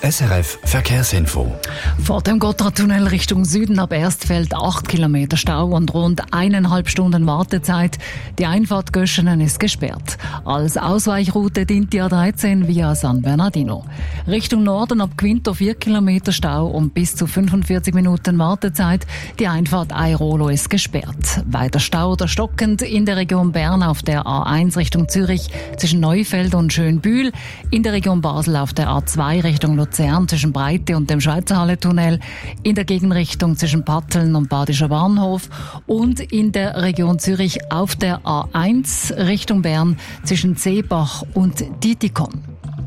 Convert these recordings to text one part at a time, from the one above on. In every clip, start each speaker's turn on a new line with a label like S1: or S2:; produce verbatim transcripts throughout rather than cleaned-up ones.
S1: S R F Verkehrsinfo.
S2: Vor dem Gotthardtunnel Richtung Süden ab Erstfeld acht Kilometer Stau und rund eineinhalb Stunden Wartezeit. Die Einfahrt Göschenen ist gesperrt. Als Ausweichroute dient die A dreizehn via San Bernardino. Richtung Norden ab Quinto vier Kilometer Stau und bis zu fünfundvierzig Minuten Wartezeit. Die Einfahrt Airolo ist gesperrt. Weiter Stau oder stockend in der Region Bern auf der A eins Richtung Zürich zwischen Neufeld und Schönbühl. In der Region Basel auf der A zwei Richtung Luzern zwischen Breite und dem Schweizer Halle-Tunnel, in der Gegenrichtung zwischen Patteln und Badischer Bahnhof und in der Region Zürich auf der A eins Richtung Bern zwischen Seebach und Dietikon.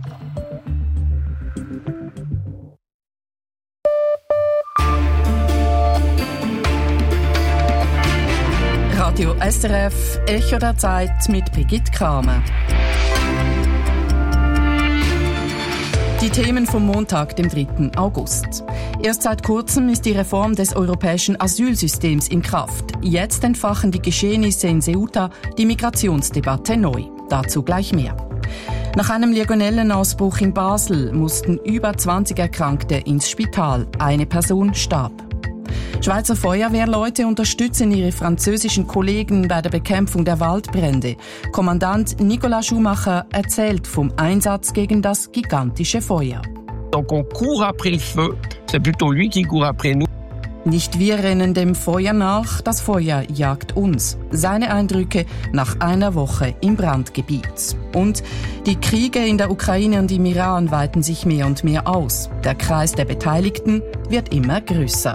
S3: Radio S R F, Echo der Zeit mit Brigitte Kramer. Die Themen vom Montag, dem dritten August. Erst seit kurzem ist die Reform des europäischen Asylsystems in Kraft. Jetzt entfachen die Geschehnisse in Ceuta die Migrationsdebatte neu. Dazu gleich mehr. Nach einem Legionellenausbruch in Basel mussten über zwanzig Erkrankte ins Spital. Eine Person starb. Schweizer Feuerwehrleute unterstützen ihre französischen Kollegen bei der Bekämpfung der Waldbrände. Kommandant Nicolas Schumacher erzählt vom Einsatz gegen das gigantische Feuer.
S4: Donc on court après le feu. C'est plutôt lui qui court après nous.
S3: Nicht wir rennen dem Feuer nach, das Feuer jagt uns. Seine Eindrücke nach einer Woche im Brandgebiet. Und die Kriege in der Ukraine und im Iran weiten sich mehr und mehr aus. Der Kreis der Beteiligten wird immer größer.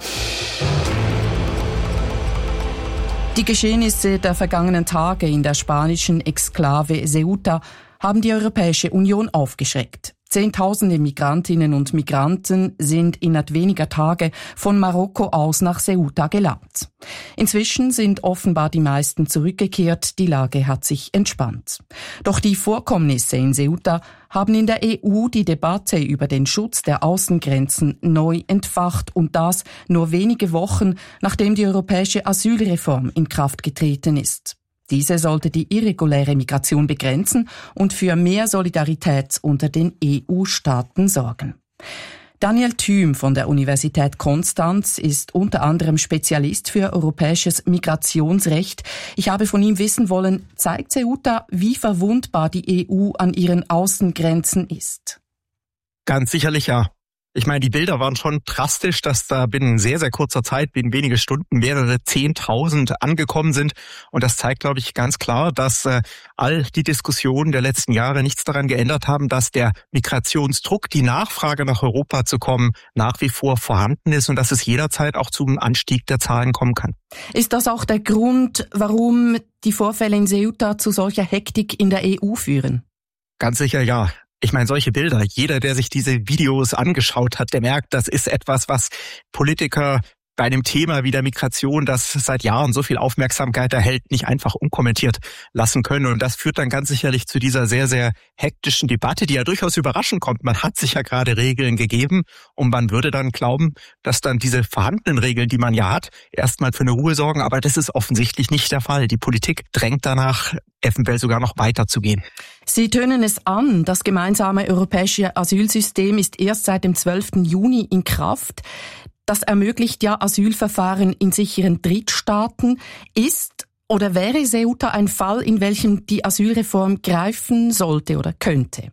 S3: Die Geschehnisse der vergangenen Tage in der spanischen Exklave Ceuta haben die Europäische Union aufgeschreckt. Zehntausende Migrantinnen und Migranten sind innerhalb weniger Tage von Marokko aus nach Ceuta gelangt. Inzwischen sind offenbar die meisten zurückgekehrt, die Lage hat sich entspannt. Doch die Vorkommnisse in Ceuta haben in der E U die Debatte über den Schutz der Außengrenzen neu entfacht und das nur wenige Wochen, nachdem die europäische Asylreform in Kraft getreten ist. Diese sollte die irreguläre Migration begrenzen und für mehr Solidarität unter den E U-Staaten sorgen. Daniel Thüm von der Universität Konstanz ist unter anderem Spezialist für europäisches Migrationsrecht. Ich habe von ihm wissen wollen, zeigt Ceuta, wie verwundbar die E U an ihren Außengrenzen ist?
S5: Ganz sicherlich ja. Ich meine, die Bilder waren schon drastisch, dass da binnen sehr, sehr kurzer Zeit, binnen wenige Stunden, mehrere Zehntausend angekommen sind. Und das zeigt, glaube ich, ganz klar, dass äh, all die Diskussionen der letzten Jahre nichts daran geändert haben, dass der Migrationsdruck, die Nachfrage nach Europa zu kommen, nach wie vor vorhanden ist und dass es jederzeit auch zum Anstieg der Zahlen kommen kann.
S3: Ist das auch der Grund, warum die Vorfälle in Ceuta zu solcher Hektik in der E U führen?
S5: Ganz sicher ja. Ich meine, solche Bilder, jeder, der sich diese Videos angeschaut hat, der merkt, das ist etwas, was Politiker bei einem Thema wie der Migration, das seit Jahren so viel Aufmerksamkeit erhält, nicht einfach unkommentiert lassen können. Und das führt dann ganz sicherlich zu dieser sehr, sehr hektischen Debatte, die ja durchaus überraschend kommt. Man hat sich ja gerade Regeln gegeben und man würde dann glauben, dass dann diese vorhandenen Regeln, die man ja hat, erstmal für eine Ruhe sorgen. Aber das ist offensichtlich nicht der Fall. Die Politik drängt danach, eventuell sogar noch weiterzugehen.
S3: Sie tönen es an, das gemeinsame europäische Asylsystem ist erst seit dem zwölften Juni in Kraft. Das ermöglicht ja Asylverfahren in sicheren Drittstaaten. Ist oder wäre Ceuta ein Fall, in welchem die Asylreform greifen sollte oder könnte?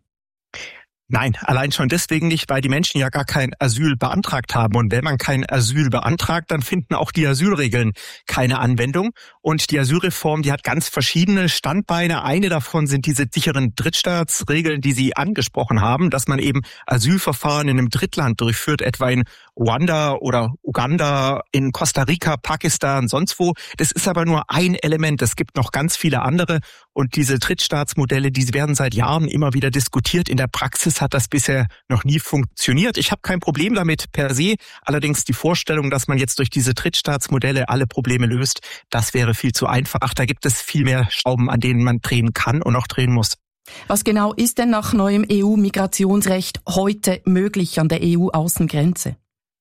S5: Nein, allein schon deswegen nicht, weil die Menschen ja gar kein Asyl beantragt haben. Und wenn man kein Asyl beantragt, dann finden auch die Asylregeln keine Anwendung. Und die Asylreform, die hat ganz verschiedene Standbeine. Eine davon sind diese sicheren Drittstaatsregeln, die Sie angesprochen haben, dass man eben Asylverfahren in einem Drittland durchführt, etwa in Ruanda oder Uganda, in Costa Rica, Pakistan, sonst wo. Das ist aber nur ein Element. Es gibt noch ganz viele andere. Und diese Drittstaatsmodelle, die werden seit Jahren immer wieder diskutiert. In der Praxis hat das bisher noch nie funktioniert. Ich habe kein Problem damit per se. Allerdings die Vorstellung, dass man jetzt durch diese Drittstaatsmodelle alle Probleme löst, das wäre viel zu einfach. Da gibt es viel mehr Schrauben, an denen man drehen kann und auch drehen muss.
S3: Was genau ist denn nach neuem E U-Migrationsrecht heute möglich an der E U-Außengrenze?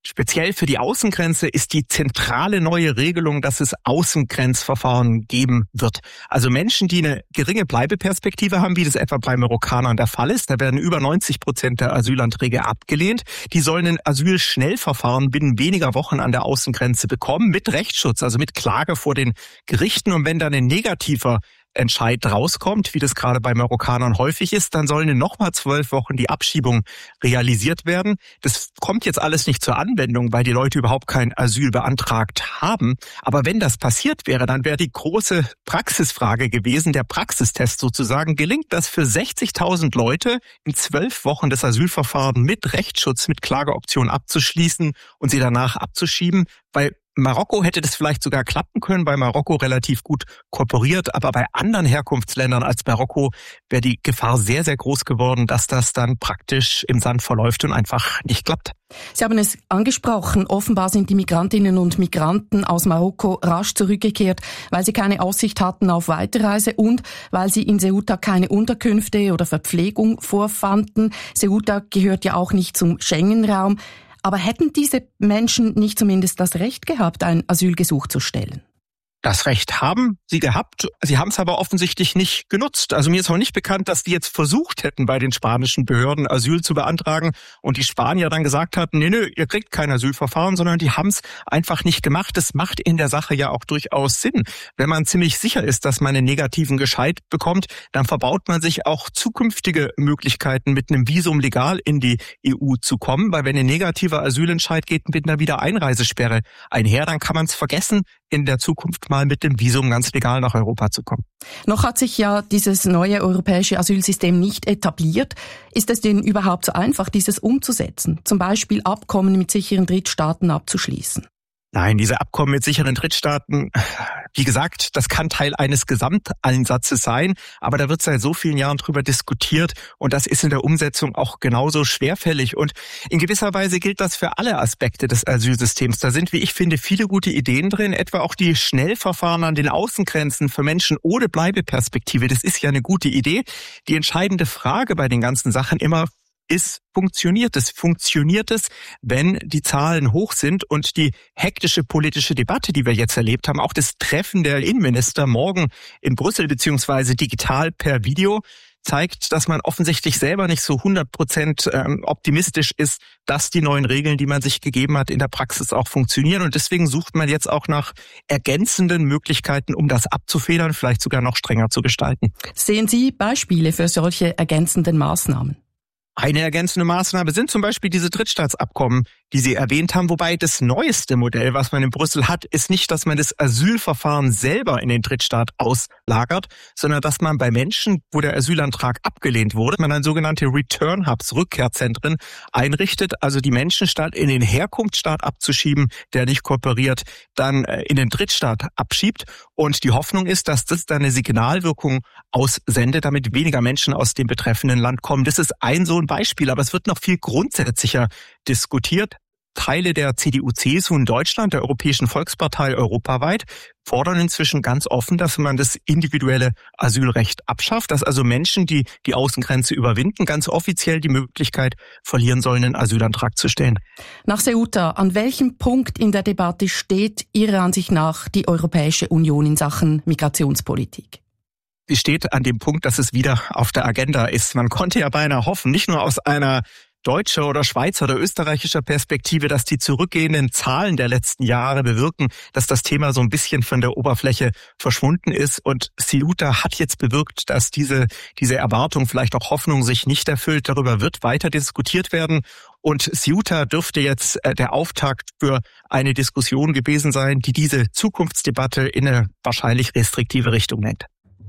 S5: Speziell für die Außengrenze ist die zentrale neue Regelung, dass es Außengrenzverfahren geben wird. Also Menschen, die eine geringe Bleibeperspektive haben, wie das etwa bei Marokkanern der Fall ist, da werden über neunzig Prozent der Asylanträge abgelehnt. Die sollen ein Asylschnellverfahren binnen weniger Wochen an der Außengrenze bekommen, mit Rechtsschutz, also mit Klage vor den Gerichten. Und wenn dann ein negativer Entscheid rauskommt, wie das gerade bei Marokkanern häufig ist, dann sollen in nochmal zwölf Wochen die Abschiebung realisiert werden. Das kommt jetzt alles nicht zur Anwendung, weil die Leute überhaupt kein Asyl beantragt haben. Aber wenn das passiert wäre, dann wäre die große Praxisfrage gewesen, der Praxistest sozusagen. Gelingt das für sechzigtausend Leute, in zwölf Wochen das Asylverfahren mit Rechtsschutz, mit Klageoption abzuschließen und sie danach abzuschieben? Weil Marokko hätte das vielleicht sogar klappen können, weil Marokko relativ gut kooperiert. Aber bei anderen Herkunftsländern als Marokko wäre die Gefahr sehr, sehr groß geworden, dass das dann praktisch im Sand verläuft und einfach nicht klappt.
S3: Sie haben es angesprochen. Offenbar sind die Migrantinnen und Migranten aus Marokko rasch zurückgekehrt, weil sie keine Aussicht hatten auf Weiterreise und weil sie in Ceuta keine Unterkünfte oder Verpflegung vorfanden. Ceuta gehört ja auch nicht zum Schengen-Raum. Aber hätten diese Menschen nicht zumindest das Recht gehabt, ein Asylgesuch zu stellen?
S5: Das Recht haben sie gehabt, sie haben es aber offensichtlich nicht genutzt. Also mir ist auch nicht bekannt, dass die jetzt versucht hätten, bei den spanischen Behörden Asyl zu beantragen und die Spanier dann gesagt hatten, nee, nee, ihr kriegt kein Asylverfahren, sondern die haben es einfach nicht gemacht. Das macht in der Sache ja auch durchaus Sinn. Wenn man ziemlich sicher ist, dass man einen negativen Bescheid bekommt, dann verbaut man sich auch zukünftige Möglichkeiten, mit einem Visum legal in die E U zu kommen, weil wenn ein negativer Asylentscheid geht mit einer Wiedereinreisesperre einher, dann kann man es vergessen, in der Zukunft mal mit dem Visum ganz legal nach Europa zu kommen.
S3: Noch hat sich ja dieses neue europäische Asylsystem nicht etabliert. Ist es denn überhaupt so einfach, dieses umzusetzen? Zum Beispiel Abkommen mit sicheren Drittstaaten abzuschließen?
S5: Nein, diese Abkommen mit sicheren Drittstaaten, wie gesagt, das kann Teil eines Gesamteinsatzes sein, aber da wird seit so vielen Jahren drüber diskutiert und das ist in der Umsetzung auch genauso schwerfällig. Und in gewisser Weise gilt das für alle Aspekte des Asylsystems. Da sind, wie ich finde, viele gute Ideen drin, etwa auch die Schnellverfahren an den Außengrenzen für Menschen ohne Bleibeperspektive. Das ist ja eine gute Idee. Die entscheidende Frage bei den ganzen Sachen immer ist, funktioniert es? Funktioniert es, wenn die Zahlen hoch sind und die hektische politische Debatte, die wir jetzt erlebt haben, auch das Treffen der Innenminister morgen in Brüssel beziehungsweise digital per Video, zeigt, dass man offensichtlich selber nicht so hundert Prozent optimistisch ist, dass die neuen Regeln, die man sich gegeben hat, in der Praxis auch funktionieren. Und deswegen sucht man jetzt auch nach ergänzenden Möglichkeiten, um das abzufedern, vielleicht sogar noch strenger zu gestalten.
S3: Sehen Sie Beispiele für solche ergänzenden Maßnahmen?
S5: Eine ergänzende Maßnahme sind zum Beispiel diese Drittstaatsabkommen, die Sie erwähnt haben. Wobei das neueste Modell, was man in Brüssel hat, ist nicht, dass man das Asylverfahren selber in den Drittstaat auslagert, sondern dass man bei Menschen, wo der Asylantrag abgelehnt wurde, man dann sogenannte Return Hubs, Rückkehrzentren, einrichtet. Also die Menschen statt in den Herkunftsstaat abzuschieben, der nicht kooperiert, dann in den Drittstaat abschiebt. Und die Hoffnung ist, dass das dann eine Signalwirkung aussendet, damit weniger Menschen aus dem betreffenden Land kommen. Das ist ein so ein Beispiel, aber es wird noch viel grundsätzlicher diskutiert. Teile der C D U C S U in Deutschland, der Europäischen Volkspartei europaweit, fordern inzwischen ganz offen, dass man das individuelle Asylrecht abschafft, dass also Menschen, die die Außengrenze überwinden, ganz offiziell die Möglichkeit verlieren sollen, einen Asylantrag zu stellen.
S3: Nach Ceuta, an welchem Punkt in der Debatte steht Ihrer Ansicht nach die Europäische Union in Sachen Migrationspolitik?
S5: Sie steht an dem Punkt, dass es wieder auf der Agenda ist. Man konnte ja beinahe hoffen, nicht nur aus einer deutscher oder Schweizer oder österreichischer Perspektive, dass die zurückgehenden Zahlen der letzten Jahre bewirken, dass das Thema so ein bisschen von der Oberfläche verschwunden ist. Und Ceuta hat jetzt bewirkt, dass diese, diese Erwartung, vielleicht auch Hoffnung sich nicht erfüllt. Darüber wird weiter diskutiert werden. Und Ceuta dürfte jetzt der Auftakt für eine Diskussion gewesen sein, die diese Zukunftsdebatte in eine wahrscheinlich restriktive Richtung lenkt.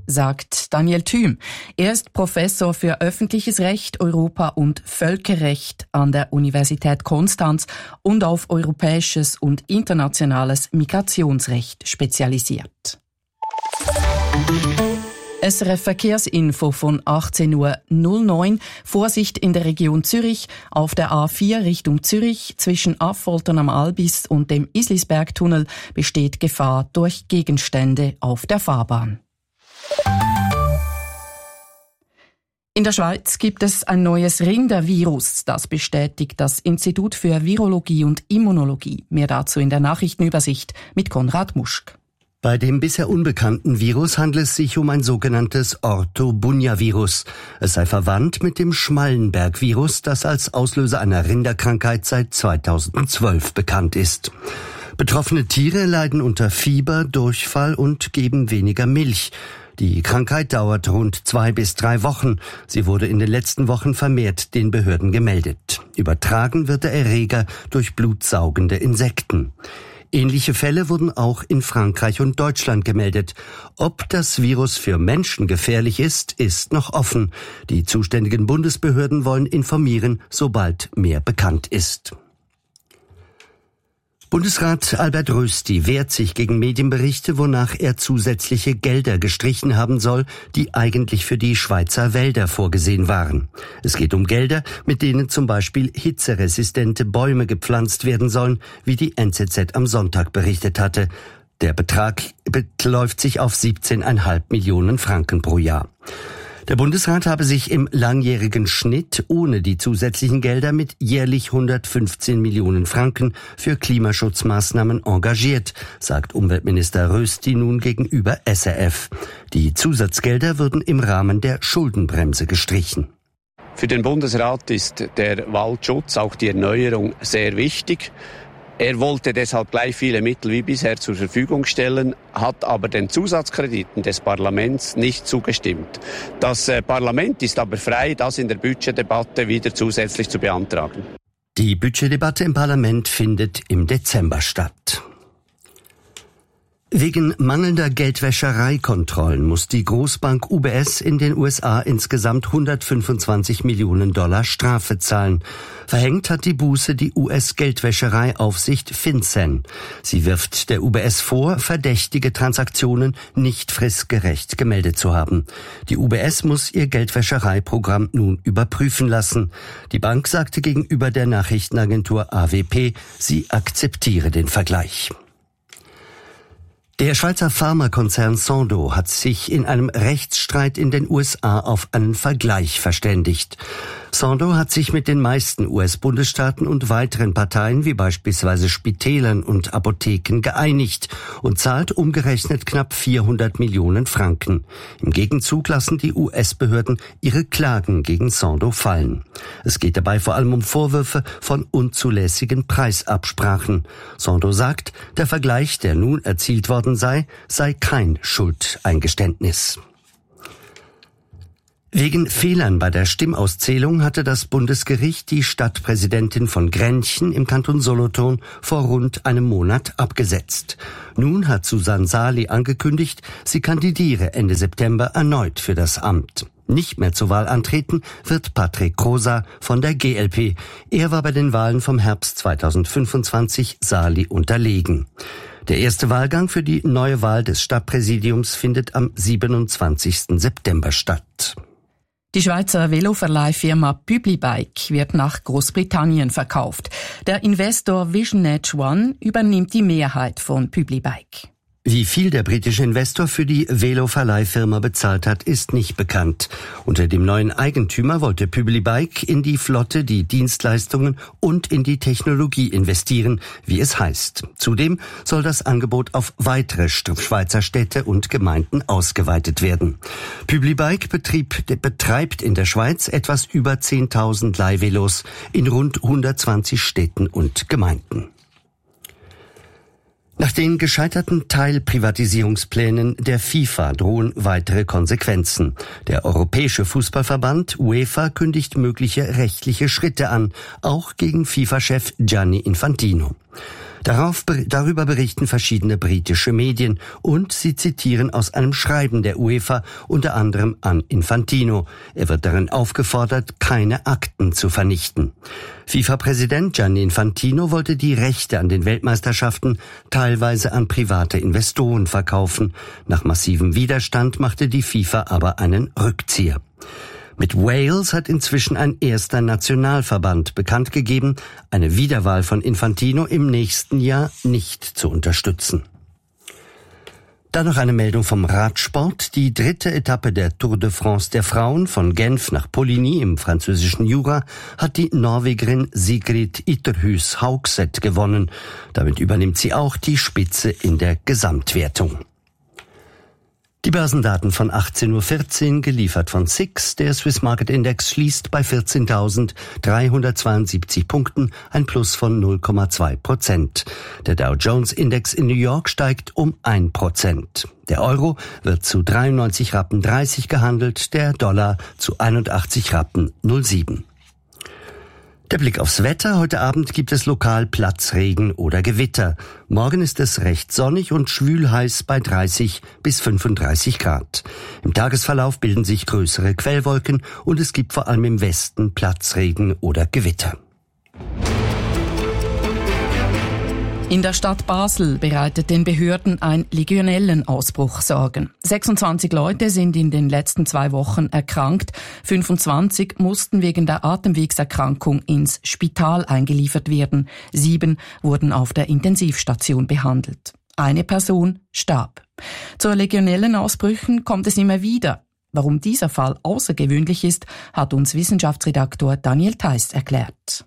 S3: Sagt Daniel Thüm. Er ist Professor für öffentliches Recht, Europa- und Völkerrecht an der Universität Konstanz und auf europäisches und internationales Migrationsrecht spezialisiert. S R F Verkehrsinfo von achtzehn Uhr neun. Vorsicht in der Region Zürich. Auf der A vier Richtung Zürich zwischen Affoltern am Albis und dem Islisbergtunnel besteht Gefahr durch Gegenstände auf der Fahrbahn. In der Schweiz gibt es ein neues Rindervirus, das bestätigt das Institut für Virologie und Immunologie. Mehr dazu in der Nachrichtenübersicht mit Konrad Muschk.
S6: Bei dem bisher unbekannten Virus handelt es sich um ein sogenanntes Ortobunja-Virus. Es sei verwandt mit dem Schmallenberg-Virus, das als Auslöser einer Rinderkrankheit seit zweitausendzwölf bekannt ist. Betroffene Tiere leiden unter Fieber, Durchfall und geben weniger Milch. Die Krankheit dauert rund zwei bis drei Wochen. Sie wurde in den letzten Wochen vermehrt den Behörden gemeldet. Übertragen wird der Erreger durch blutsaugende Insekten. Ähnliche Fälle wurden auch in Frankreich und Deutschland gemeldet. Ob das Virus für Menschen gefährlich ist, ist noch offen. Die zuständigen Bundesbehörden wollen informieren, sobald mehr bekannt ist. Bundesrat Albert Rösti wehrt sich gegen Medienberichte, wonach er zusätzliche Gelder gestrichen haben soll, die eigentlich für die Schweizer Wälder vorgesehen waren. Es geht um Gelder, mit denen zum Beispiel hitzeresistente Bäume gepflanzt werden sollen, wie die N Z Z am Sonntag berichtet hatte. Der Betrag beläuft sich auf siebzehn Komma fünf Millionen Franken pro Jahr. Der Bundesrat habe sich im langjährigen Schnitt ohne die zusätzlichen Gelder mit jährlich hundertfünfzehn Millionen Franken für Klimaschutzmaßnahmen engagiert, sagt Umweltminister Rösti nun gegenüber S R F. Die Zusatzgelder würden im Rahmen der Schuldenbremse gestrichen.
S7: Für den Bundesrat ist der Waldschutz, auch die Erneuerung, sehr wichtig. Er wollte deshalb gleich viele Mittel wie bisher zur Verfügung stellen, hat aber den Zusatzkrediten des Parlaments nicht zugestimmt. Das äh, Parlament ist aber frei, das in der Budgetdebatte wieder zusätzlich zu beantragen.
S6: Die Budgetdebatte im Parlament findet im Dezember statt. Wegen mangelnder Geldwäschereikontrollen muss die Großbank U B S in den U S A insgesamt hundertfünfundzwanzig Millionen Dollar Strafe zahlen. Verhängt hat die Buße die U S-Geldwäschereiaufsicht FinCEN. Sie wirft der U B S vor, verdächtige Transaktionen nicht fristgerecht gemeldet zu haben. Die U B S muss ihr Geldwäschereiprogramm nun überprüfen lassen. Die Bank sagte gegenüber der Nachrichtenagentur A W P, sie akzeptiere den Vergleich. Der Schweizer Pharmakonzern Sandoz hat sich in einem Rechtsstreit in den U S A auf einen Vergleich verständigt. Sandoz hat sich mit den meisten U S-Bundesstaaten und weiteren Parteien wie beispielsweise Spitälern und Apotheken geeinigt und zahlt umgerechnet knapp vierhundert Millionen Franken. Im Gegenzug lassen die U S-Behörden ihre Klagen gegen Sandoz fallen. Es geht dabei vor allem um Vorwürfe von unzulässigen Preisabsprachen. Sandoz sagt, der Vergleich, der nun erzielt worden sei, sei kein Schuldeingeständnis. Wegen Fehlern bei der Stimmauszählung hatte das Bundesgericht die Stadtpräsidentin von Grenchen im Kanton Solothurn vor rund einem Monat abgesetzt. Nun hat Susanne Sali angekündigt, sie kandidiere Ende September erneut für das Amt. Nicht mehr zur Wahl antreten wird Patrick Krosa von der G L P. Er war bei den Wahlen vom Herbst zweitausendfünfundzwanzig Sali unterlegen. Der erste Wahlgang für die neue Wahl des Stadtpräsidiums findet am siebenundzwanzigsten September statt.
S3: Die Schweizer Veloverleihfirma Publibike wird nach Großbritannien verkauft. Der Investor Vision Edge One übernimmt die Mehrheit von Publibike.
S6: Wie viel der britische Investor für die Veloverleihfirma bezahlt hat, ist nicht bekannt. Unter dem neuen Eigentümer wollte Publibike in die Flotte, die Dienstleistungen und in die Technologie investieren, wie es heißt. Zudem soll das Angebot auf weitere Schweizer Städte und Gemeinden ausgeweitet werden. Publibike betrieb, betreibt in der Schweiz etwas über zehntausend Leihvelos in rund hundertzwanzig Städten und Gemeinden. Nach den gescheiterten Teilprivatisierungsplänen der FIFA drohen weitere Konsequenzen. Der Europäische Fußballverband UEFA kündigt mögliche rechtliche Schritte an, auch gegen FIFA-Chef Gianni Infantino. Darauf, darüber berichten verschiedene britische Medien und sie zitieren aus einem Schreiben der UEFA unter anderem an Infantino. Er wird darin aufgefordert, keine Akten zu vernichten. FIFA-Präsident Gianni Infantino wollte die Rechte an den Weltmeisterschaften teilweise an private Investoren verkaufen. Nach massivem Widerstand machte die FIFA aber einen Rückzieher. Mit Wales hat inzwischen ein erster Nationalverband bekannt gegeben, eine Wiederwahl von Infantino im nächsten Jahr nicht zu unterstützen. Dann noch eine Meldung vom Radsport. Die dritte Etappe der Tour de France der Frauen von Genf nach Poligny im französischen Jura hat die Norwegerin Sigrid Ytterhus Haugset gewonnen. Damit übernimmt sie auch die Spitze in der Gesamtwertung. Die Börsendaten von achtzehn Uhr vierzehn, geliefert von S I X. Der Swiss Market Index schließt bei vierzehntausenddreihundertzweiundsiebzig Punkten, ein Plus von null Komma zwei Prozent. Der Dow Jones Index in New York steigt um ein Prozent. Der Euro wird zu dreiundneunzig Rappen dreißig gehandelt, der Dollar zu einundachtzig Rappen null Komma sieben. Der Blick aufs Wetter. Heute Abend gibt es lokal Platzregen oder Gewitter. Morgen ist es recht sonnig und schwül heiß bei dreißig bis fünfunddreißig Grad. Im Tagesverlauf bilden sich größere Quellwolken und es gibt vor allem im Westen Platzregen oder Gewitter.
S3: In der Stadt Basel bereitet den Behörden ein Legionellenausbruch Sorgen. sechsundzwanzig Leute sind in den letzten zwei Wochen erkrankt. fünfundzwanzig mussten wegen der Atemwegserkrankung ins Spital eingeliefert werden. Sieben wurden auf der Intensivstation behandelt. Eine Person starb. Zu Legionellenausbrüchen kommt es immer wieder. Warum dieser Fall außergewöhnlich ist, hat uns Wissenschaftsredaktor Daniel Theiss erklärt.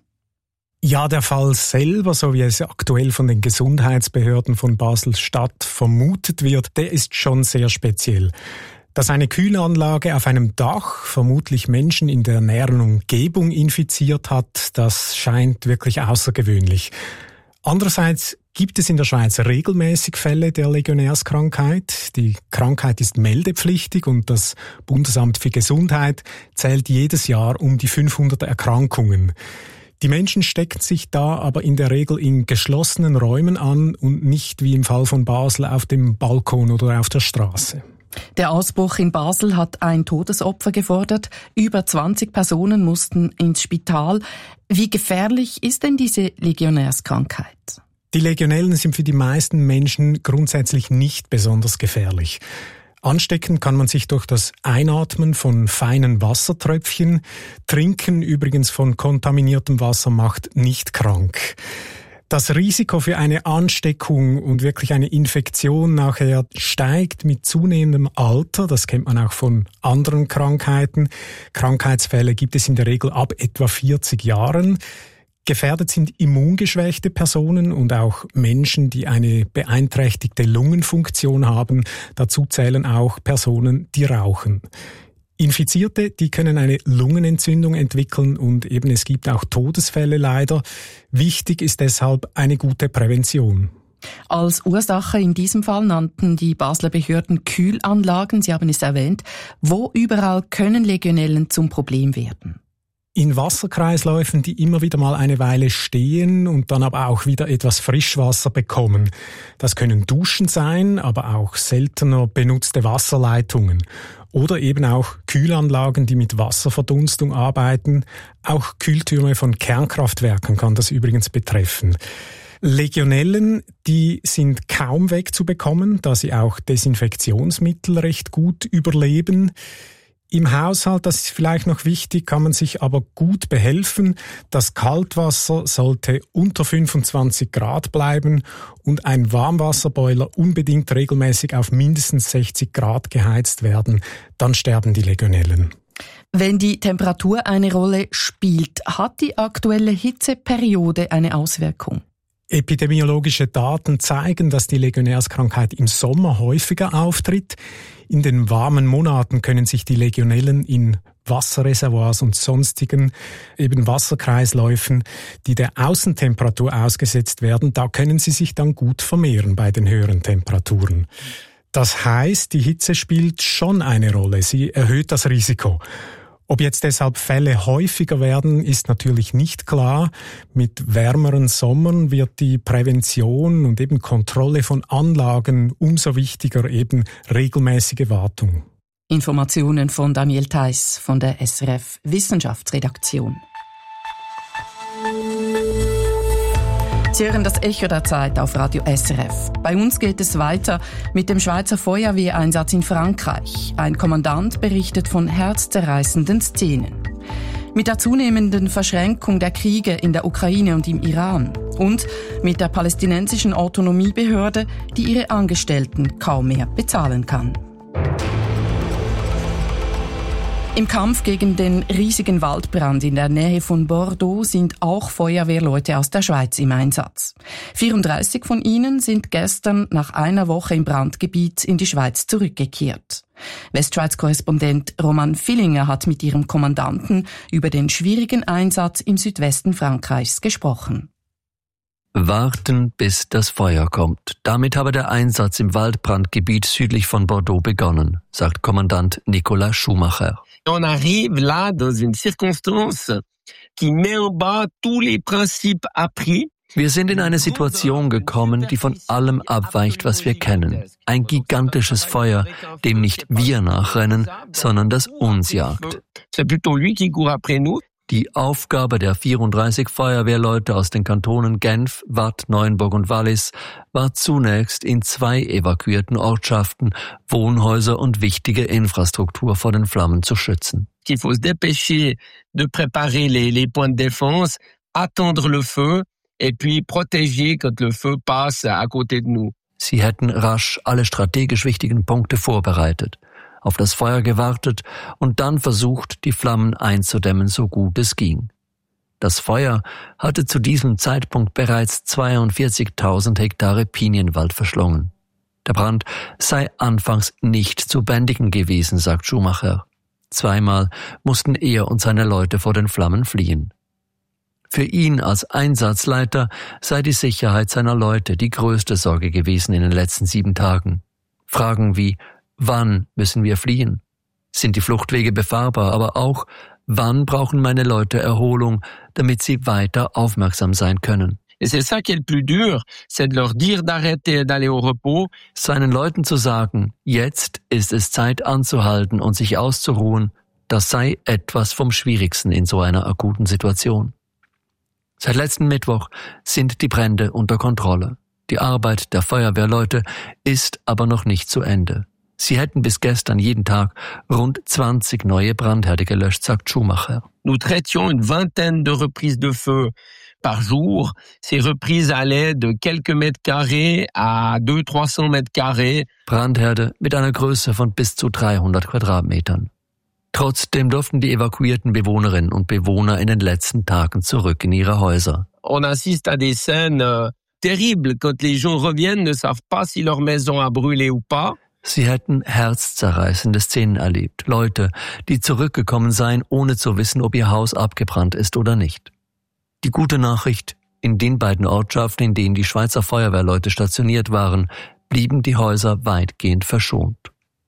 S8: Ja, der Fall selber, so wie es aktuell von den Gesundheitsbehörden von Basel-Stadt vermutet wird, der ist schon sehr speziell. Dass eine Kühlanlage auf einem Dach vermutlich Menschen in der näheren Umgebung infiziert hat, das scheint wirklich außergewöhnlich. Andererseits gibt es in der Schweiz regelmäßig Fälle der Legionärskrankheit. Die Krankheit ist meldepflichtig und das Bundesamt für Gesundheit zählt jedes Jahr um die fünfhundert Erkrankungen. Die Menschen stecken sich da aber in der Regel in geschlossenen Räumen an und nicht wie im Fall von Basel auf dem Balkon oder auf der Straße.
S3: Der Ausbruch in Basel hat ein Todesopfer gefordert. Über zwanzig Personen mussten ins Spital. Wie gefährlich ist denn diese Legionärskrankheit?
S8: Die Legionellen sind für die meisten Menschen grundsätzlich nicht besonders gefährlich. Anstecken kann man sich durch das Einatmen von feinen Wassertröpfchen. Trinken übrigens von kontaminiertem Wasser macht nicht krank. Das Risiko für eine Ansteckung und wirklich eine Infektion nachher steigt mit zunehmendem Alter. Das kennt man auch von anderen Krankheiten. Krankheitsfälle gibt es in der Regel ab etwa vierzig Jahren. Gefährdet sind immungeschwächte Personen und auch Menschen, die eine beeinträchtigte Lungenfunktion haben. Dazu zählen auch Personen, die rauchen. Infizierte, die können eine Lungenentzündung entwickeln und eben es gibt auch Todesfälle leider. Wichtig ist deshalb eine gute Prävention.
S3: Als Ursache in diesem Fall nannten die Basler Behörden Kühlanlagen. Sie haben es erwähnt. Wo überall können Legionellen zum Problem werden?
S8: In Wasserkreisläufen, die immer wieder mal eine Weile stehen und dann aber auch wieder etwas Frischwasser bekommen. Das können Duschen sein, aber auch seltener benutzte Wasserleitungen. Oder eben auch Kühlanlagen, die mit Wasserverdunstung arbeiten. Auch Kühltürme von Kernkraftwerken kann das übrigens betreffen. Legionellen, die sind kaum wegzubekommen, da sie auch Desinfektionsmittel recht gut überleben. Im Haushalt, das ist vielleicht noch wichtig, kann man sich aber gut behelfen. Das Kaltwasser sollte unter fünfundzwanzig Grad bleiben und ein Warmwasserboiler unbedingt regelmäßig auf mindestens sechzig Grad geheizt werden. Dann sterben die Legionellen.
S3: Wenn die Temperatur eine Rolle spielt, hat die aktuelle Hitzeperiode eine Auswirkung?
S8: Epidemiologische Daten zeigen, dass die Legionärskrankheit im Sommer häufiger auftritt. In den warmen Monaten können sich die Legionellen in Wasserreservoirs und sonstigen eben Wasserkreisläufen, die der Außentemperatur ausgesetzt werden, da können sie sich dann gut vermehren bei den höheren Temperaturen. Das heißt, die Hitze spielt schon eine Rolle. Sie erhöht das Risiko. Ob jetzt deshalb Fälle häufiger werden, ist natürlich nicht klar. Mit wärmeren Sommern wird die Prävention und eben Kontrolle von Anlagen umso wichtiger, eben regelmäßige Wartung.
S3: Informationen von Daniel Theiss von der S R F Wissenschaftsredaktion. Sie hören das Echo der Zeit auf Radio S R F. Bei uns geht es weiter mit dem Schweizer Feuerwehreinsatz in Frankreich. Ein Kommandant berichtet von herzzerreißenden Szenen. Mit der zunehmenden Verschränkung der Kriege in der Ukraine und im Iran und mit der palästinensischen Autonomiebehörde, die ihre Angestellten kaum mehr bezahlen kann. Im Kampf gegen den riesigen Waldbrand in der Nähe von Bordeaux sind auch Feuerwehrleute aus der Schweiz im Einsatz. vierunddreißig von ihnen sind gestern nach einer Woche im Brandgebiet in die Schweiz zurückgekehrt. Westschweiz-Korrespondent Roman Villinger hat mit ihrem Kommandanten über den schwierigen Einsatz im Südwesten Frankreichs gesprochen.
S9: Warten, bis das Feuer kommt. Damit habe der Einsatz im Waldbrandgebiet südlich von Bordeaux begonnen, sagt Kommandant Nicolas Schumacher.
S4: On arrive là dans une circonstance qui met en bas tous les principes appris.
S9: Wir sind in eine Situation gekommen, die von allem abweicht, was wir kennen. Ein gigantisches Feuer, dem nicht wir nachrennen, sondern das uns jagt. Die Aufgabe der vierunddreißig Feuerwehrleute aus den Kantonen Genf, Waadt, Neuenburg und Wallis war zunächst in zwei evakuierten Ortschaften Wohnhäuser und wichtige Infrastruktur vor den Flammen zu schützen.
S4: Il faut se dépêcher de préparer les, les points de défense, attendre le feu et puis protéger quand le feu passe à côté de nous.
S9: Sie hätten rasch alle strategisch wichtigen Punkte vorbereitet, auf das Feuer gewartet und dann versucht, die Flammen einzudämmen, so gut es ging. Das Feuer hatte zu diesem Zeitpunkt bereits zweiundvierzigtausend Hektare Pinienwald verschlungen. Der Brand sei anfangs nicht zu bändigen gewesen, sagt Schumacher. Zweimal mussten er und seine Leute vor den Flammen fliehen. Für ihn als Einsatzleiter sei die Sicherheit seiner Leute die größte Sorge gewesen in den letzten sieben Tagen. Fragen wie: Wann müssen wir fliehen? Sind die Fluchtwege befahrbar? Aber auch: Wann brauchen meine Leute Erholung, damit sie weiter aufmerksam sein können?
S4: Et c'est ça qui est le plus dur, c'est de leur dire d'arrêter d'aller au repos.
S9: Seinen Leuten zu sagen, jetzt ist es Zeit anzuhalten und sich auszuruhen, das sei etwas vom Schwierigsten in so einer akuten Situation. Seit letzten Mittwoch sind die Brände unter Kontrolle. Die Arbeit der Feuerwehrleute ist aber noch nicht zu Ende. Sie hätten bis gestern jeden Tag rund zwanzig neue Brandherde gelöscht, sagt Schumacher.
S4: Nous traitions une vingtaine de reprises de feu par jour. Ces reprises allaient de quelques mètres carrés à deux, trois cents mètres carrés.
S9: Brandherde mit einer Größe von bis zu dreihundert Quadratmetern. Trotzdem durften die evakuierten Bewohnerinnen und Bewohner in den letzten Tagen zurück in ihre Häuser.
S4: On assiste à des scènes euh, terribles quand les gens reviennent, ne savent pas si leur maison a brûlé ou pas.
S9: Sie hätten herzzerreißende Szenen erlebt. Leute, die zurückgekommen seien, ohne zu wissen, ob ihr Haus abgebrannt ist oder nicht. Die gute Nachricht: In den beiden Ortschaften, in denen die Schweizer Feuerwehrleute stationiert waren, blieben die Häuser weitgehend verschont.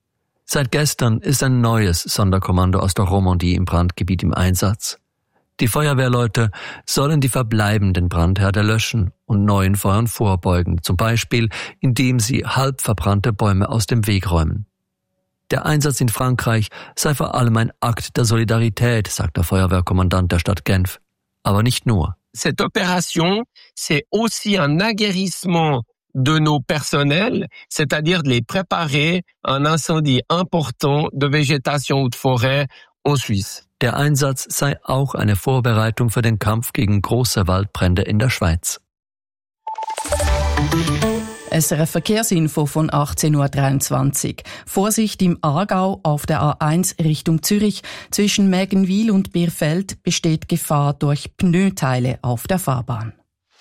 S9: Seit gestern ist ein neues Sonderkommando aus der Romandie im Brandgebiet im Einsatz. Die Feuerwehrleute sollen die verbleibenden Brandherde löschen und neuen Feuern vorbeugen, zum Beispiel indem sie halb verbrannte Bäume aus dem Weg räumen. Der Einsatz in Frankreich sei vor allem ein Akt der Solidarität, sagt der Feuerwehrkommandant der Stadt Genf. Aber nicht nur.
S4: Cette opération, c'est aussi un aguerrissement de nos personnels, c'est-à-dire de les préparer à un incendie important de végétation ou de forêt en Suisse.
S9: Der Einsatz sei auch eine Vorbereitung für den Kampf gegen große Waldbrände in der Schweiz.
S3: S R F Verkehrsinfo von achtzehn Uhr dreiundzwanzig. Vorsicht im Aargau auf der A eins Richtung Zürich. Zwischen Mägenwil und Bierfeld besteht Gefahr durch Pneuteile auf der Fahrbahn.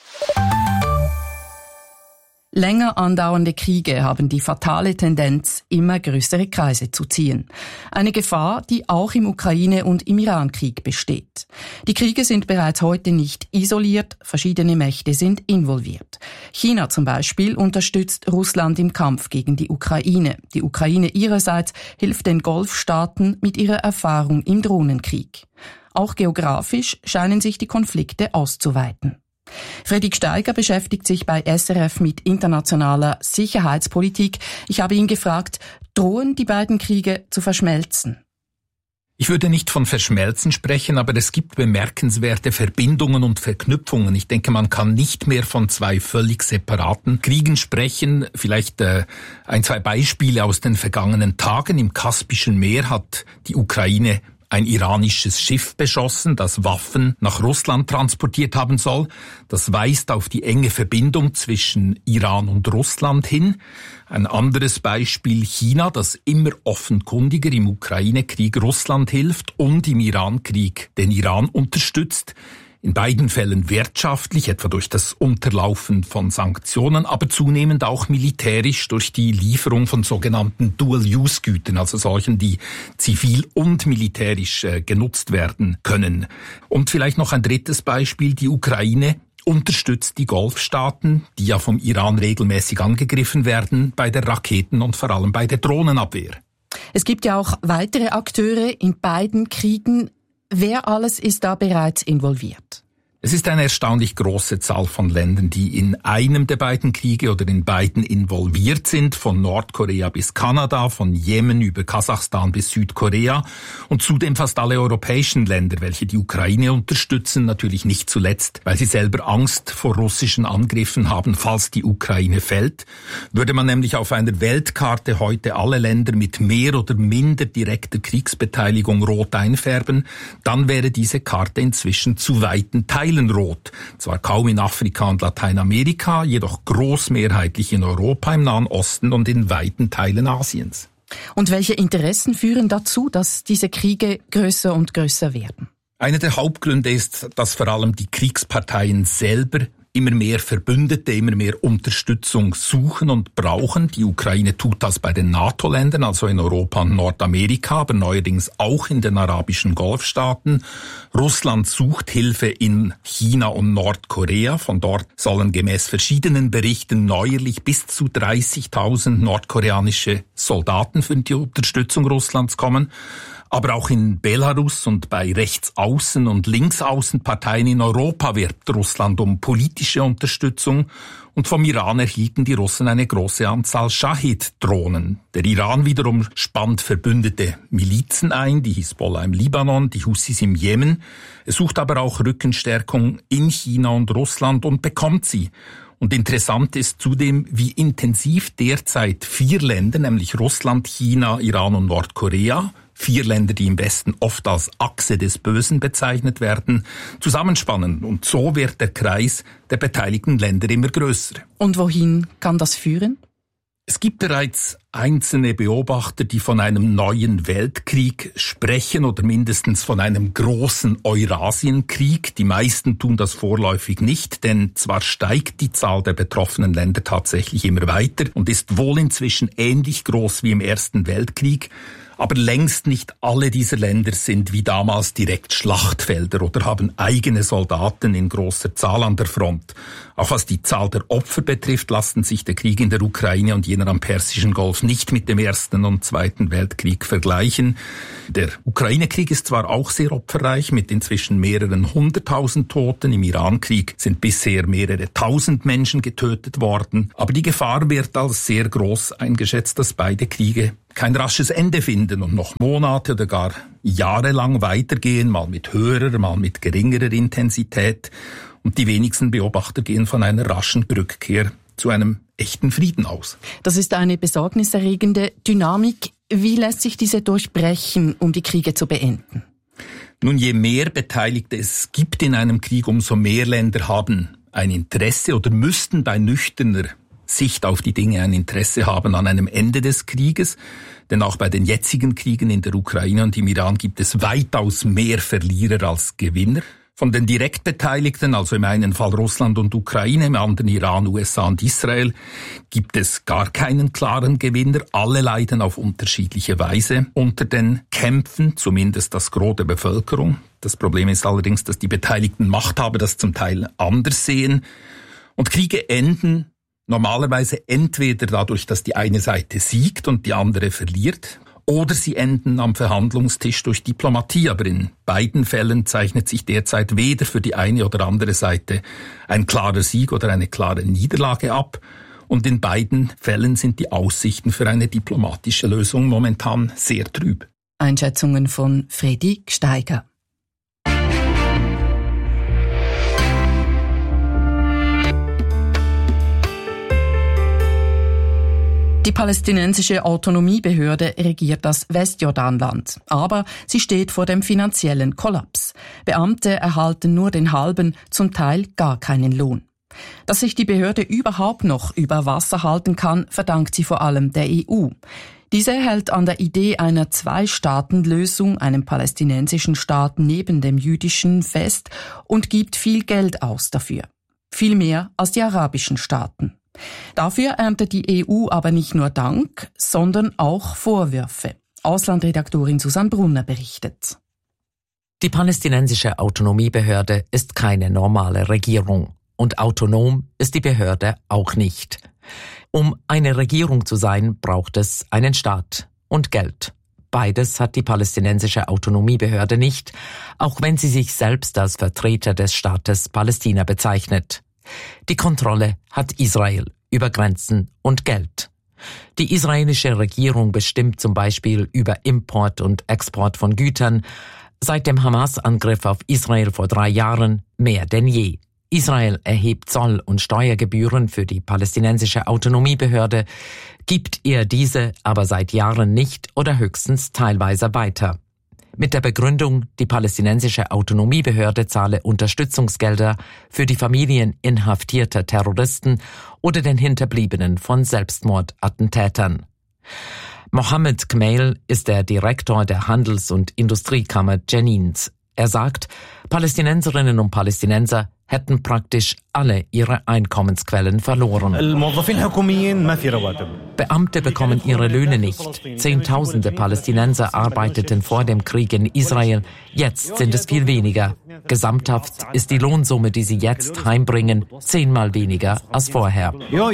S3: Länger andauernde Kriege haben die fatale Tendenz, immer größere Kreise zu ziehen. Eine Gefahr, die auch im Ukraine- und im Irankrieg besteht. Die Kriege sind bereits heute nicht isoliert, verschiedene Mächte sind involviert. China zum Beispiel unterstützt Russland im Kampf gegen die Ukraine. Die Ukraine ihrerseits hilft den Golfstaaten mit ihrer Erfahrung im Drohnenkrieg. Auch geografisch scheinen sich die Konflikte auszuweiten. Fredrik Steiger beschäftigt sich bei S R F mit internationaler Sicherheitspolitik. Ich habe ihn gefragt, drohen die beiden Kriege zu verschmelzen?
S10: Ich würde nicht von Verschmelzen sprechen, aber es gibt bemerkenswerte Verbindungen und Verknüpfungen. Ich denke, man kann nicht mehr von zwei völlig separaten Kriegen sprechen. Vielleicht äh, ein, zwei Beispiele aus den vergangenen Tagen. Im Kaspischen Meer hat die Ukraine ein iranisches Schiff beschossen, das Waffen nach Russland transportiert haben soll. Das weist auf die enge Verbindung zwischen Iran und Russland hin. Ein anderes Beispiel China, das immer offenkundiger im Ukraine-Krieg Russland hilft und im Iran-Krieg den Iran unterstützt. In beiden Fällen wirtschaftlich, etwa durch das Unterlaufen von Sanktionen, aber zunehmend auch militärisch durch die Lieferung von sogenannten Dual-Use-Gütern, also solchen, die zivil und militärisch äh, genutzt werden können. Und vielleicht noch ein drittes Beispiel, die Ukraine unterstützt die Golfstaaten, die ja vom Iran regelmäßig angegriffen werden, bei der Raketen- und vor allem bei der Drohnenabwehr.
S3: Es gibt ja auch weitere Akteure in beiden Kriegen. Wer alles ist da bereits involviert?
S10: Es ist eine erstaunlich große Zahl von Ländern, die in einem der beiden Kriege oder in beiden involviert sind, von Nordkorea bis Kanada, von Jemen über Kasachstan bis Südkorea und zudem fast alle europäischen Länder, welche die Ukraine unterstützen, natürlich nicht zuletzt, weil sie selber Angst vor russischen Angriffen haben, falls die Ukraine fällt. Würde man nämlich auf einer Weltkarte heute alle Länder mit mehr oder minder direkter Kriegsbeteiligung rot einfärben, dann wäre diese Karte inzwischen zu weiten Teilen rot. Zwar kaum in Afrika und Lateinamerika, jedoch großmehrheitlich in Europa, im Nahen Osten und in weiten Teilen Asiens.
S3: Und welche Interessen führen dazu, dass diese Kriege größer und größer werden?
S10: Einer der Hauptgründe ist, dass vor allem die Kriegsparteien selber immer mehr Verbündete, immer mehr Unterstützung suchen und brauchen. Die Ukraine tut das bei den NATO-Ländern, also in Europa und Nordamerika, aber neuerdings auch in den arabischen Golfstaaten. Russland sucht Hilfe in China und Nordkorea. Von dort sollen gemäß verschiedenen Berichten neuerlich bis zu dreißigtausend nordkoreanische Soldaten für die Unterstützung Russlands kommen. Aber auch in Belarus und bei Rechtsaußen- und Linksaußenparteien in Europa wirbt Russland um politische Unterstützung. Und vom Iran erhielten die Russen eine große Anzahl Shahid-Drohnen. Der Iran wiederum spannt verbündete Milizen ein, die Hisbollah im Libanon, die Houthis im Jemen. Er sucht aber auch Rückenstärkung in China und Russland und bekommt sie. Und interessant ist zudem, wie intensiv derzeit vier Länder, nämlich Russland, China, Iran und Nordkorea, vier Länder, die im Westen oft als Achse des Bösen bezeichnet werden, zusammenspannen. Und so wird der Kreis der beteiligten Länder immer größer.
S3: Und wohin kann das führen?
S10: Es gibt bereits einzelne Beobachter, die von einem neuen Weltkrieg sprechen oder mindestens von einem großen Eurasienkrieg. Die meisten tun das vorläufig nicht, denn zwar steigt die Zahl der betroffenen Länder tatsächlich immer weiter und ist wohl inzwischen ähnlich groß wie im Ersten Weltkrieg, aber längst nicht alle dieser Länder sind wie damals direkt Schlachtfelder oder haben eigene Soldaten in großer Zahl an der Front. Auch was die Zahl der Opfer betrifft, lassen sich der Krieg in der Ukraine und jener am Persischen Golf nicht mit dem Ersten und Zweiten Weltkrieg vergleichen. Der Ukraine-Krieg ist zwar auch sehr opferreich, mit inzwischen mehreren hunderttausend Toten. Im Iran-Krieg sind bisher mehrere tausend Menschen getötet worden. Aber die Gefahr wird als sehr groß eingeschätzt, dass beide Kriege kein rasches Ende finden und noch Monate oder gar jahrelang weitergehen, mal mit höherer, mal mit geringerer Intensität. Und die wenigsten Beobachter gehen von einer raschen Rückkehr zu einem echten Frieden aus.
S3: Das ist eine besorgniserregende Dynamik. Wie lässt sich diese durchbrechen, um die Kriege zu beenden?
S10: Nun, je mehr Beteiligte es gibt in einem Krieg, umso mehr Länder haben ein Interesse oder müssten bei nüchterner Sicht auf die Dinge ein Interesse haben an einem Ende des Krieges. Denn auch bei den jetzigen Kriegen in der Ukraine und im Iran gibt es weitaus mehr Verlierer als Gewinner. Von den direkt Beteiligten, also im einen Fall Russland und Ukraine, im anderen Iran, U S A und Israel, gibt es gar keinen klaren Gewinner. Alle leiden auf unterschiedliche Weise unter den Kämpfen, zumindest das Gros der Bevölkerung. Das Problem ist allerdings, dass die beteiligten Machthaber das zum Teil anders sehen. Und Kriege enden normalerweise entweder dadurch, dass die eine Seite siegt und die andere verliert, oder sie enden am Verhandlungstisch durch Diplomatie. Aber in beiden Fällen zeichnet sich derzeit weder für die eine oder andere Seite ein klarer Sieg oder eine klare Niederlage ab. Und in beiden Fällen sind die Aussichten für eine diplomatische Lösung momentan sehr trüb.
S3: Einschätzungen von Fredi Gsteiger. Die palästinensische Autonomiebehörde regiert das Westjordanland, aber sie steht vor dem finanziellen Kollaps. Beamte erhalten nur den halben, zum Teil gar keinen Lohn. Dass sich die Behörde überhaupt noch über Wasser halten kann, verdankt sie vor allem der E U. Diese hält an der Idee einer Zwei-Staaten-Lösung, einem palästinensischen Staat neben dem jüdischen, fest und gibt viel Geld aus dafür. Viel mehr als die arabischen Staaten. Dafür erntet die E U aber nicht nur Dank, sondern auch Vorwürfe. Auslandredaktorin Susanne Brunner berichtet.
S11: Die palästinensische Autonomiebehörde ist keine normale Regierung. Und autonom ist die Behörde auch nicht. Um eine Regierung zu sein, braucht es einen Staat und Geld. Beides hat die palästinensische Autonomiebehörde nicht, auch wenn sie sich selbst als Vertreter des Staates Palästina bezeichnet. Die Kontrolle hat Israel über Grenzen und Geld. Die israelische Regierung bestimmt zum Beispiel über Import und Export von Gütern, seit dem Hamas-Angriff auf Israel vor drei Jahren mehr denn je. Israel erhebt Zoll- und Steuergebühren für die palästinensische Autonomiebehörde, gibt ihr diese aber seit Jahren nicht oder höchstens teilweise weiter. Mit der Begründung, die palästinensische Autonomiebehörde zahle Unterstützungsgelder für die Familien inhaftierter Terroristen oder den Hinterbliebenen von Selbstmordattentätern. Mohammed Kmeil ist der Direktor der Handels- und Industriekammer Jenins. Er sagt, Palästinenserinnen und Palästinenser hätten praktisch alle ihre Einkommensquellen verloren. Beamte bekommen ihre Löhne nicht. Zehntausende Palästinenser arbeiteten vor dem Krieg in Israel. Jetzt sind es viel weniger. Gesamthaft ist die Lohnsumme, die sie jetzt heimbringen, zehnmal weniger als vorher.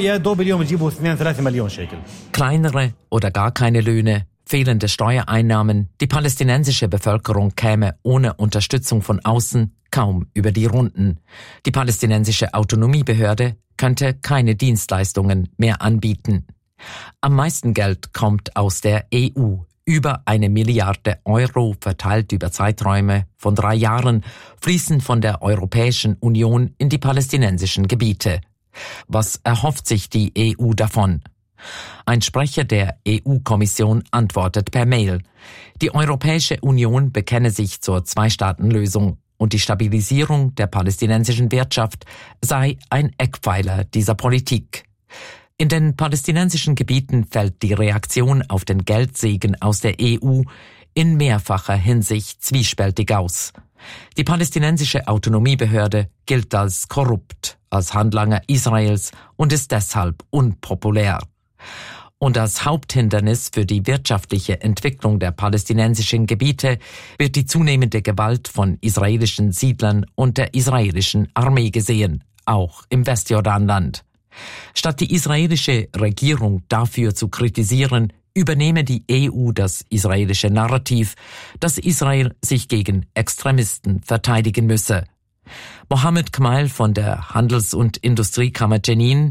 S11: Kleinere oder gar keine Löhne, fehlende Steuereinnahmen, die palästinensische Bevölkerung käme ohne Unterstützung von außen kaum über die Runden. Die palästinensische Autonomiebehörde könnte keine Dienstleistungen mehr anbieten. Am meisten Geld kommt aus der E U. Über eine Milliarde Euro verteilt über Zeiträume von drei Jahren fließen von der Europäischen Union in die palästinensischen Gebiete. Was erhofft sich die E U davon? Ein Sprecher der E U-Kommission antwortet per Mail. Die Europäische Union bekenne sich zur Zwei-Staaten-Lösung und die Stabilisierung der palästinensischen Wirtschaft sei ein Eckpfeiler dieser Politik. In den palästinensischen Gebieten fällt die Reaktion auf den Geldsegen aus der E U in mehrfacher Hinsicht zwiespältig aus. Die palästinensische Autonomiebehörde gilt als korrupt, als Handlanger Israels und ist deshalb unpopulär. Und als Haupthindernis für die wirtschaftliche Entwicklung der palästinensischen Gebiete wird die zunehmende Gewalt von israelischen Siedlern und der israelischen Armee gesehen, auch im Westjordanland. Statt die israelische Regierung dafür zu kritisieren, übernehme die E U das israelische Narrativ, dass Israel sich gegen Extremisten verteidigen müsse. Mohammed Kmeil von der Handels- und Industriekammer Jenin.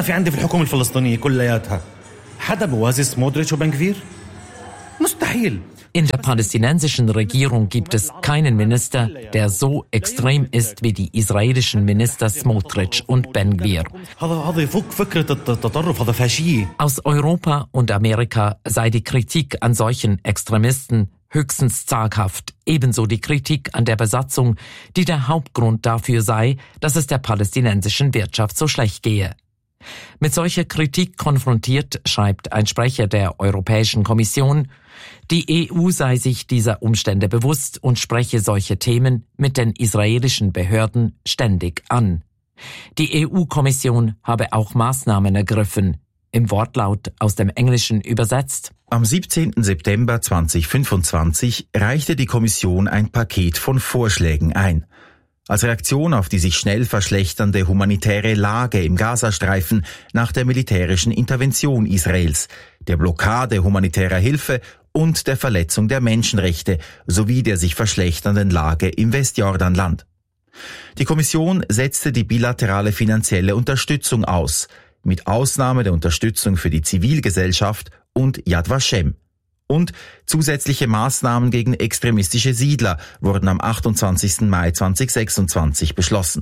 S11: In der palästinensischen Regierung gibt es keinen Minister, der so extrem ist wie die israelischen Minister Smotrich und Ben Gvir. Aus Europa und Amerika sei die Kritik an solchen Extremisten höchstens zaghaft, ebenso die Kritik an der Besatzung, die der Hauptgrund dafür sei, dass es der palästinensischen Wirtschaft so schlecht gehe. Mit solcher Kritik konfrontiert, schreibt ein Sprecher der Europäischen Kommission, die E U sei sich dieser Umstände bewusst und spreche solche Themen mit den israelischen Behörden ständig an. Die E U-Kommission habe auch Maßnahmen ergriffen, im Wortlaut aus dem Englischen übersetzt.
S12: Am siebzehnten September zweitausendfünfundzwanzig reichte die Kommission ein Paket von Vorschlägen ein. Als Reaktion auf die sich schnell verschlechternde humanitäre Lage im Gazastreifen nach der militärischen Intervention Israels, der Blockade humanitärer Hilfe und der Verletzung der Menschenrechte sowie der sich verschlechternden Lage im Westjordanland. Die Kommission setzte die bilaterale finanzielle Unterstützung aus, mit Ausnahme der Unterstützung für die Zivilgesellschaft und Yad Vashem. Und zusätzliche Maßnahmen gegen extremistische Siedler wurden am achtundzwanzigsten Mai zweitausendsechsundzwanzig beschlossen.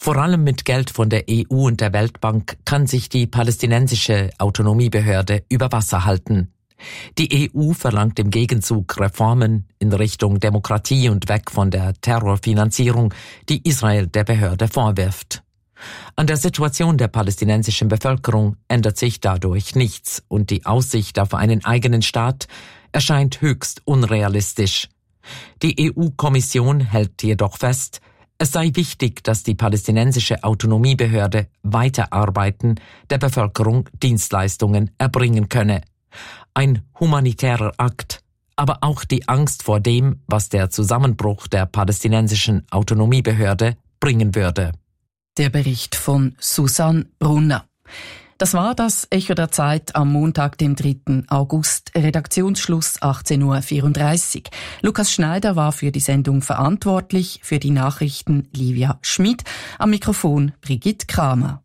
S11: Vor allem mit Geld von der E U und der Weltbank kann sich die palästinensische Autonomiebehörde über Wasser halten. Die E U verlangt im Gegenzug Reformen in Richtung Demokratie und weg von der Terrorfinanzierung, die Israel der Behörde vorwirft. An der Situation der palästinensischen Bevölkerung ändert sich dadurch nichts und die Aussicht auf einen eigenen Staat erscheint höchst unrealistisch. Die E U-Kommission hält jedoch fest, es sei wichtig, dass die palästinensische Autonomiebehörde weiterarbeiten, der Bevölkerung Dienstleistungen erbringen könne. Ein humanitärer Akt, aber auch die Angst vor dem, was der Zusammenbruch der palästinensischen Autonomiebehörde bringen würde.
S3: Der Bericht von Susanne Brunner. Das war das Echo der Zeit am Montag, dem dritten August. Redaktionsschluss achtzehn Uhr vierunddreißig. Lukas Schneider war für die Sendung verantwortlich, für die Nachrichten Livia Schmid, am Mikrofon Brigitte Kramer.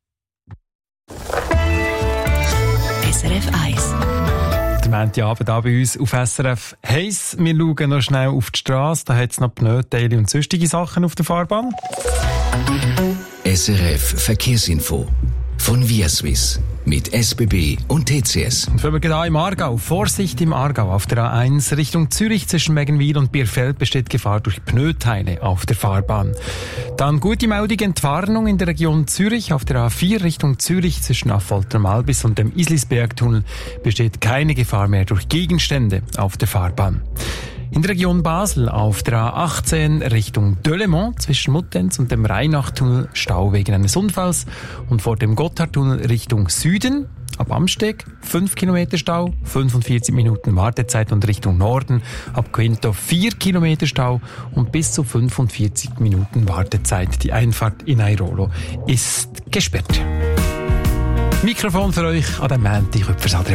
S13: S R F eins.
S8: Der Montagabend auch bei uns auf S R F Heiss. Wir schauen noch schnell auf die Straße, da hat es noch Pneuteile und sonstige Sachen auf der Fahrbahn.
S1: S R F Verkehrsinfo von ViaSwiss mit S B B und T C S.
S8: Für wir im Aargau. Vorsicht im Aargau. Auf der A eins Richtung Zürich zwischen Meggenwil und Bierfeld besteht Gefahr durch Pneuteile auf der Fahrbahn. Dann gute Meldung, Entwarnung in der Region Zürich. Auf der A vier Richtung Zürich zwischen Affolter-Malbis und dem Islisbergtunnel besteht keine Gefahr mehr durch Gegenstände auf der Fahrbahn. In der Region Basel auf der A achtzehn Richtung Delemont zwischen Muttenz und dem Rheinachtunnel Stau wegen eines Unfalls und vor dem Gotthardtunnel Richtung Süden. Ab Amsteg fünf Kilometer Stau, fünfundvierzig Minuten Wartezeit und Richtung Norden. Ab Quinto vier Kilometer Stau und bis zu fünfundvierzig Minuten Wartezeit. Die Einfahrt in Airolo ist gesperrt. Mikrofon für euch an dem Montag, Rüpfers Adrian.